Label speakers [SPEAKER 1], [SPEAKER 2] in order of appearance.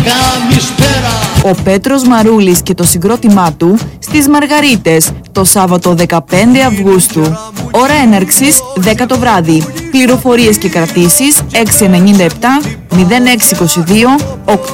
[SPEAKER 1] Ο Πέτρος Μαρούλης και το συγκρότημά του στις Μαργαρίτες το Σάββατο 15 Αυγούστου. Ώρα έναρξης 10 το βράδυ. Πληροφορίες και κρατήσεις 697 0622